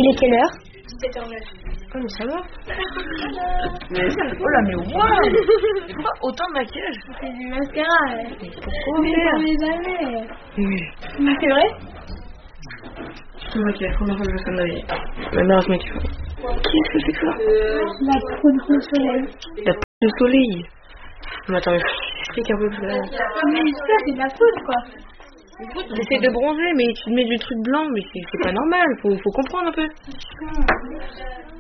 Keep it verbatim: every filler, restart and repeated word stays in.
Il est quelle heure? dix-sept heures neuf. Oh mais ça va. Mais ça, oh là mais waouh. C'est quoi autant de maquillage? C'est du mascara. Mais pourquoi Mais faire? on les jamais. Oui. Mais c'est vrai? Je me maquille la première fois que je fais de ma vie. Ma mère se maquille. Qu'est-ce que c'est que ça? La poudre au soleil. La poudre de soleil. Mais attends, mais explique un peu plus là. Mais ça c'est de la poudre quoi. T'essaies de bronzer mais tu te mets du truc blanc mais c'est c'est pas normal, faut, faut comprendre un peu.